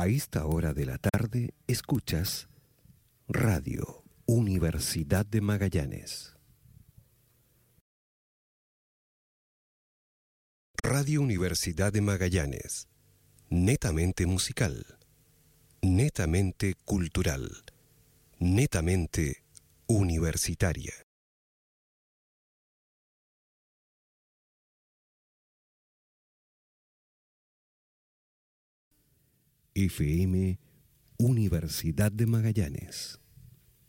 A esta hora de la tarde escuchas Radio Universidad de Magallanes. Radio Universidad de Magallanes, netamente musical, netamente cultural, netamente universitaria. FM Universidad de Magallanes.